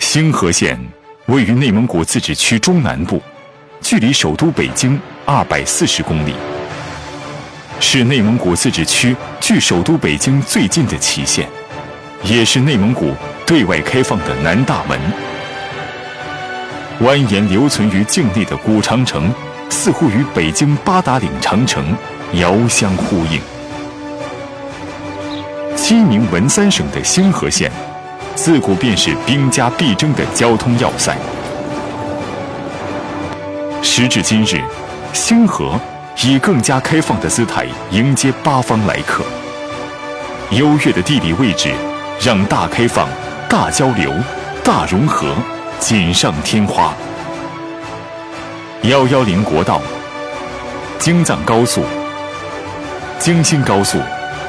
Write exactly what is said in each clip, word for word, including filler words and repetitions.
兴和县位于内蒙古自治区中南部，距离首都北京二百四十公里，是内蒙古自治区距首都北京最近的旗县，也是内蒙古对外开放的南大门。蜿蜒留存于境内的古长城，似乎与北京八达岭长城遥相呼应。鸡鸣文三省的兴和县，自古便是兵家必争的交通要塞。时至今日，兴和以更加开放的姿态迎接八方来客。优越的地理位置，让大开放、大交流、大融合锦上添花。一一零国道、京藏高速、京新高速、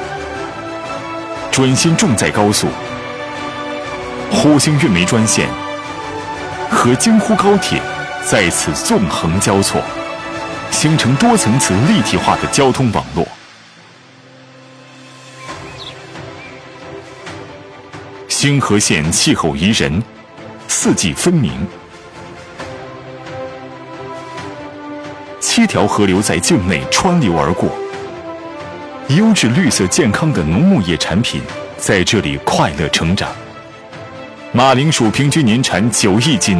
准新重载高速、呼兴运煤专线和京沪高铁在此纵横交错，形成多层次立体化的交通网络。兴和县气候宜人，四季分明，七条河流在境内穿流而过，优质绿色健康的农牧业产品在这里快乐成长。马铃薯平均年产九亿斤。